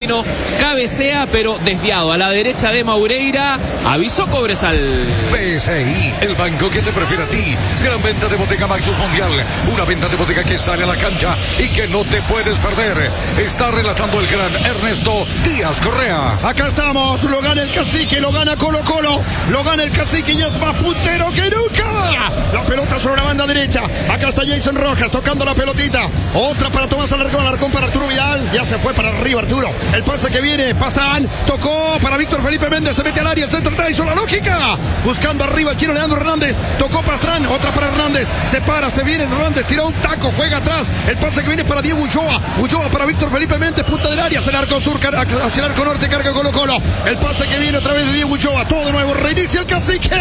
Pino, cabecea pero desviado a la derecha de Maureira, avisó Cobresal. BSI, el banco que te prefiere a ti. Gran venta de Bottega Maxus Mundial, una venta de bodega que sale a la cancha y que no te puedes perder. Está relatando el gran Ernesto Díaz Correa. Acá estamos, lo gana el Cacique, lo gana Colo Colo, lo gana el Cacique y es más puntero que nunca. La pelota sobre la banda derecha, acá está Jason Rojas tocando la pelotita, otra para Tomás Alarcón para Arturo Vidal, ya se fue para arriba Arturo, el pase que viene, Pastrán, tocó para Víctor Felipe Méndez, se mete al área, el centro está, hizo la lógica, buscando arriba el chino Leandro Hernández, tocó Pastrán, otra para Hernández, se para, se viene Hernández, tiró un taco, juega atrás, el pase que viene para Diego Ulloa para Víctor Felipe Méndez, punta del área, hacia el arco sur, hacia el arco norte, carga Colo Colo, el pase que viene otra vez de Diego Ulloa, todo de nuevo, reinicia el Cacique.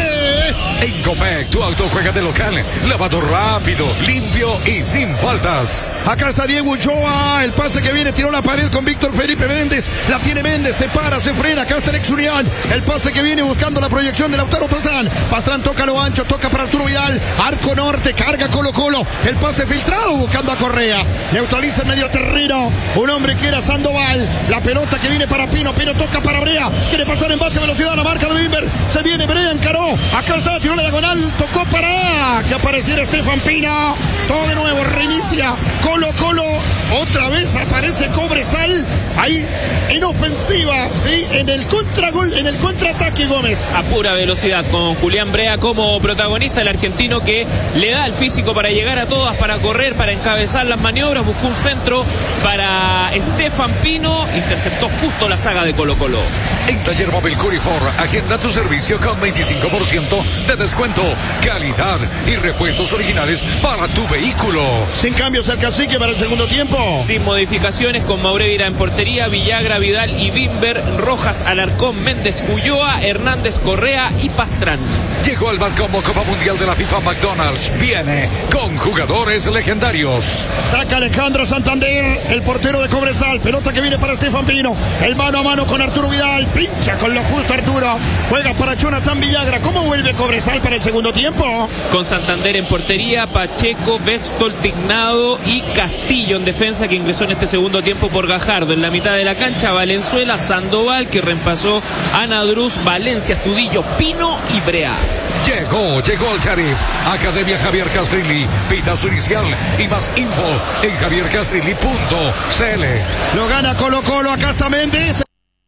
En Copec, tu auto juega de local, lavado rápido, limpio y sin faltas. Acá está Diego Ulloa, el pase que viene, tiró la pared con Víctor Felipe Méndez, la tiene Méndez, se para, se frena, acá está el ex Unión, el pase que viene buscando la proyección de Lautaro Pastrán toca lo ancho, toca para Arturo Vidal, arco norte, carga Colo Colo, el pase filtrado buscando a Correa, neutraliza el medio terreno, un hombre que era Sandoval, la pelota que viene para Pino, Pino toca para Brea, quiere pasar en base velocidad, la marca de Bimber, se viene Brea, encaró, acá está, tiró la diagonal, tocó para que apareciera Estefan Pino, todo de nuevo, reinicia Colo Colo, otra vez aparece Cobresal, ahí en ofensiva, ¿sí? En el contragol, en el contraataque Gómez. A pura velocidad con Julián Brea como protagonista, el argentino que le da el físico para llegar a todas, para correr, para encabezar las maniobras, buscó un centro para Estefan Pino, interceptó justo la saga de Colo Colo. En Taller Móvil Curifor, agenda tu servicio con 25% de descuento, calidad y repuestos originales para tu vehículo. Sin cambios al Cacique para el segundo tiempo. Sin modificaciones, con Maureira en portería, Villagra, Vidal y Bimber, Rojas, Alarcón, Méndez, Ulloa, Hernández, Correa y Pastrán. Llegó al Batcombo Copa Mundial de la FIFA McDonald's. Viene con jugadores legendarios. Saca Alejandro Santander, el portero de Cobresal. Pelota que viene para Estefan Pino. El mano a mano con Arturo Vidal. Pincha con lo justo Arturo. Juega para Jonathan Villagra. ¿Cómo vuelve Cobresal para el segundo tiempo? Con Santander en portería, Pacheco, Bextol, Tignado y Castillo en defensa, que ingresó en este segundo tiempo por Gajardo. En la mitad de la cancha, Valenzuela, Sandoval, que reemplazó a Nadruz, Valencia, Estudillo, Pino y Brea. Llegó el Sheriff. Academia Javier Castrilli. Pita su inicial y más info en javiercastrilli.cl. Lo gana Colo Colo. Acá está Méndez.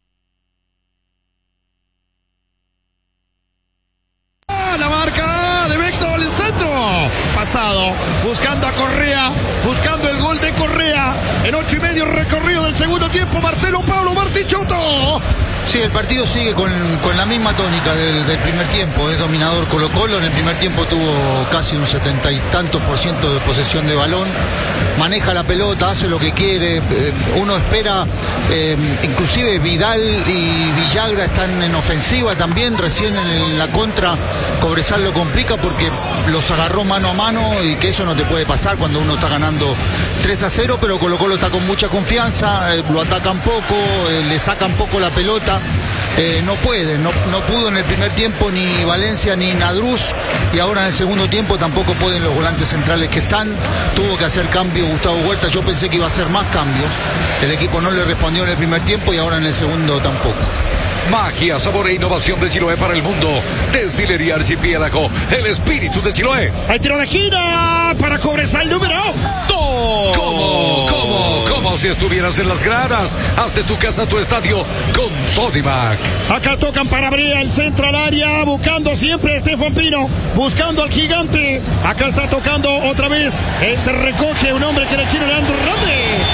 La marca de Bextol, el centro. Pasado. Buscando a Correa. Buscando el gol de Correa. En 8:30 recorrido del segundo tiempo. Marcelo Pablo Martichotto. Sí, el partido sigue con la misma tónica del primer tiempo. Es dominador Colo Colo. En el primer tiempo tuvo casi un 70 y tantos % de posesión de balón. Maneja la pelota, hace lo que quiere. Uno espera, inclusive Vidal y Villagra están en ofensiva también. Recién en la contra Cobresal lo complica porque los agarró mano a mano y que eso no te puede pasar cuando uno está ganando 3-0, pero Colo Colo está con mucha confianza, lo atacan poco, le sacan poco la pelota. No pudo en el primer tiempo ni Valencia ni Nadruz, y ahora en el segundo tiempo tampoco pueden los volantes centrales que están. Tuvo que hacer cambio Gustavo Huerta, yo pensé que iba a hacer más cambios, el equipo no le respondió en el primer tiempo y ahora en el segundo tampoco. Magia, sabor e innovación de Chiloé para el mundo. Destilería Archipiélago, el espíritu de Chiloé. Hay tiro de esquina para Cobresal número 2. ¿Cómo si estuvieras en las gradas? Haz de tu casa tu estadio con Sodimac. Acá tocan para Brea, el centro al área, buscando siempre a Estefan Pino, buscando al gigante. Acá está tocando otra vez. Se recoge un hombre que era el chino Leandro Hernández.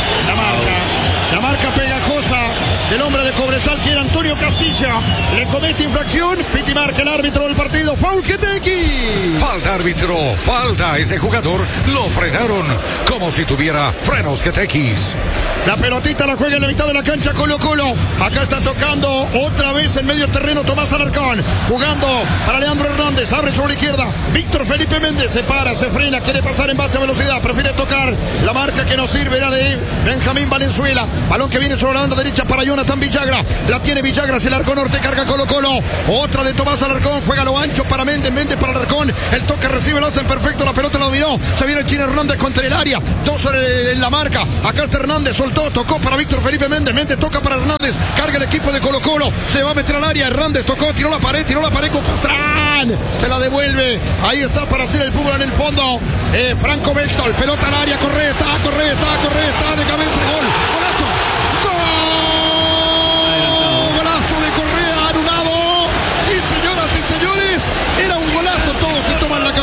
La marca pegajosa del hombre de Cobresal, que era Antonio Castilla. Le comete infracción, piti marca el árbitro del partido. Foul Keteki. Falta árbitro, falta. Ese jugador lo frenaron como si tuviera frenos Ketekis. La pelotita la juega en la mitad de la cancha Colo Colo. Acá está tocando otra vez en medio terreno Tomás Alarcón. Jugando para Leandro Hernández. Abre sobre la izquierda. Víctor Felipe Méndez se para, se frena, quiere pasar en base a velocidad. Prefiere tocar. La marca que nos sirve era de Benjamín Valenzuela. Balón que viene sobre la banda derecha para Jonathan Villagra. La tiene Villagra, se la Arco Norte, carga Colo-Colo. Otra de Tomás Alarcón, juega lo ancho para Méndez, Méndez para Alarcón. El toque recibe, lo hacen perfecto, la pelota lo dominó. Se viene el Chino Hernández contra el área. 2 en la marca. Acá está Hernández, soltó, tocó para Víctor Felipe Méndez. Méndez toca para Hernández. Carga el equipo de Colo-Colo. Se va a meter al área. Hernández tocó, tiró la pared con Pastrán. Se la devuelve. Ahí está para hacer el fútbol en el fondo. Franco Bextol, pelota al área, corre, está de cabeza, gol. Golazo. Golazo de Correa, anulado. Sí, señoras y señores, era un golazo. Todos se toman la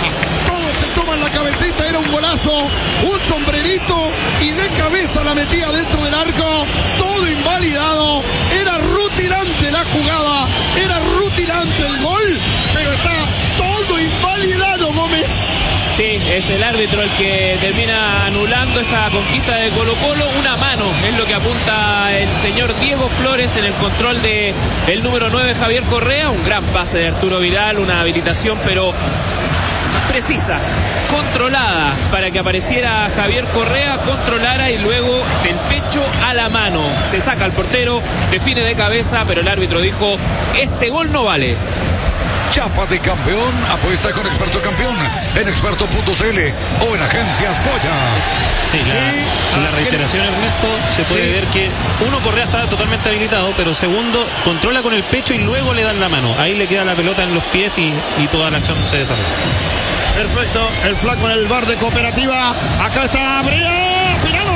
cabecita, era un golazo. Un sombrerito y de cabeza la metía dentro del arco. Todo invalidado. Era rutilante la jugada, era rutilante el gol, pero está todo invalidado, Gómez. Sí, es el árbitro el que termina anulando esta conquista de Colo-Colo. Una mano es lo que apunta el señor Diego Flores en el control de el número 9, Javier Correa. Un gran pase de Arturo Vidal, una habilitación pero precisa, controlada, para que apareciera Javier Correa, controlara y luego del pecho a la mano. Se saca al portero, define de cabeza, pero el árbitro dijo, este gol no vale. Chapa de campeón, apuesta con Experto Campeón en experto.cl o en Agencias Polla. Sí, la reiteración, Ernesto, se puede ver que uno, Correa está totalmente habilitado, pero segundo, controla con el pecho y luego le dan la mano. Ahí le queda la pelota en los pies y toda la acción se desarrolla. Perfecto, el flaco en el bar de Cooperativa. Acá está Brea. Penado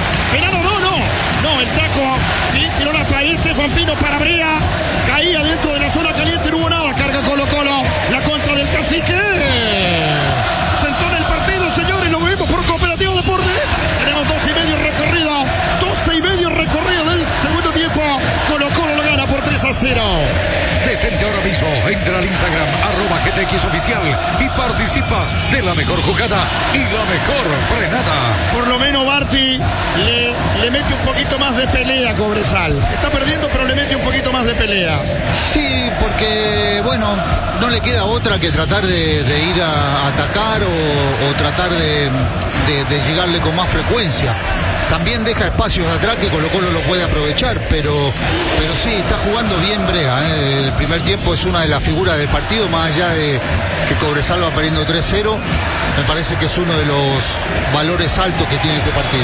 no, el taco. Sí, tiró la pared Juan Pino para Brea. Caía dentro de la zona caliente, no hubo nada. Carga Colo-Colo, la contra del Cacique. Sentó en el partido, señores, lo vemos por Cooperativa Deportes. Tenemos 12 y medio recorrido del segundo tiempo. Colo-Colo lo gana por 3-0. Detente ahora mismo, entra al Instagram @GTX Oficial y participa de la mejor jugada y la mejor frenada. Por lo menos Barty le mete un poquito más de pelea a Cobresal. Está perdiendo, pero le mete un poquito más de pelea. Sí, porque bueno, no le queda otra que tratar de ir a atacar o tratar de llegarle con más frecuencia. También deja espacios atrás que Colo-Colo lo puede aprovechar, pero sí, está jugando bien Brea. El primer tiempo es una de las figuras del partido, más allá de que Cobresal va perdiendo 3-0. Me parece que es uno de los valores altos que tiene este partido.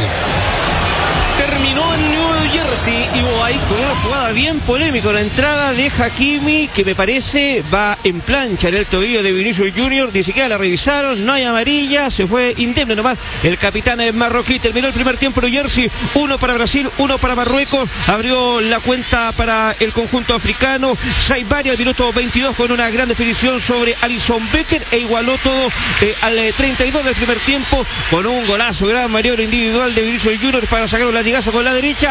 Terminó en New Jersey y Boay con una jugada bien polémica, la entrada de Hakimi, que me parece va en plancha en el tobillo de Vinicius Junior. Ni siquiera la revisaron, no hay amarilla, se fue indemne nomás el capitán marroquí. Terminó el primer tiempo en New Jersey, 1 para Brasil, 1 para Marruecos. Abrió la cuenta para el conjunto africano Saibari al minuto 22 con una gran definición sobre Alisson Becker e igualó todo al 32 del primer tiempo con un golazo, gran maniobra individual de Vinicius Junior para sacar un latigazo con la derecha.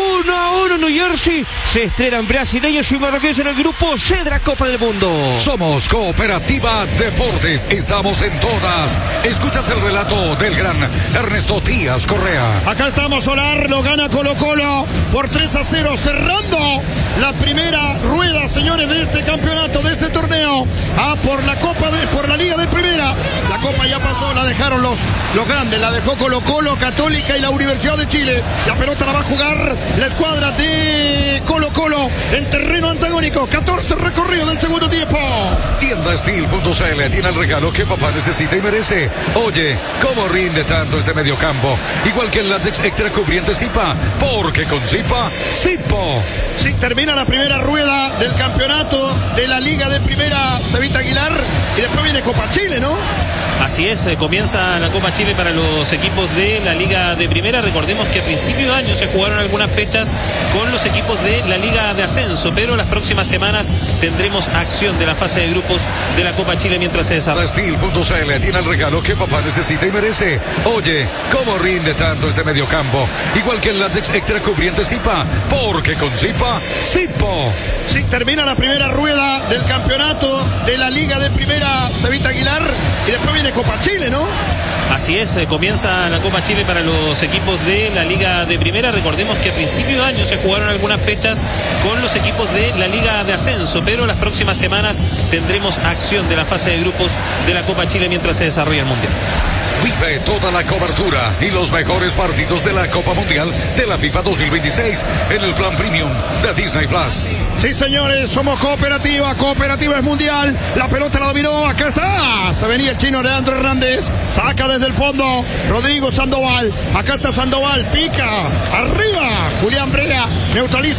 1-1 New Jersey. Se estrenan brasileños y marroquíes en el grupo C de la Copa del Mundo. Somos Cooperativa Deportes. Estamos en todas. Escuchas el relato del gran Ernesto Díaz Correa. Acá estamos, Solar, lo gana Colo-Colo por 3-0, cerrando la primera rueda, señores, de este campeonato, de este torneo. Por la Liga de Primera. La Copa ya pasó, la dejaron los grandes, la dejó Colo-Colo, Católica y la Universidad de Chile. La pelota la va a jugar la escuadra de Colo-Colo en terreno antagónico. 14 recorridos del segundo tiempo. Tienda Steel.cl tiene el regalo que papá necesita y merece. Oye, ¿cómo rinde tanto este mediocampo? Igual que el látex extra cubriente Zipa, porque con Zipa, Zipo. Sí, termina la primera rueda del campeonato de la Liga de Primera, Cevita Aguilar, y después viene Copa Chile, ¿no? Así es, comienza la Copa Chile para los equipos de la Liga de Primera. Recordemos que a principio de año se jugaron algunas fechas con los equipos de la Liga de Ascenso, pero las próximas semanas tendremos acción de la fase de grupos de la Copa Chile mientras se desarrolla. Steel.cl tiene el regalo que papá necesita y merece. Oye, ¿cómo rinde tanto este mediocampo? Igual que el látex extra cubriente Zipa, porque con Zipa, Zipo. Sí, termina la primera rueda del campeonato de la Liga de Primera, Cevita Aguilar, y después viene Copa Chile, ¿no? Así es, comienza la Copa Chile para los equipos de la Liga de Primera. Recordemos que a principio de año se jugaron algunas fechas con los equipos de la Liga de Ascenso, pero las próximas semanas tendremos acción de la fase de grupos de la Copa Chile mientras se desarrolla el Mundial. Vive toda la cobertura y los mejores partidos de la Copa Mundial de la FIFA 2026 en el plan premium de Disney Plus. Sí, señores, somos Cooperativa. Cooperativa es mundial. La pelota la dominó. Acá está. Se venía el chino Leandro Hernández. Saca desde el fondo Rodrigo Sandoval. Acá está Sandoval. Pica. Arriba. Julián Brea. Neutraliza.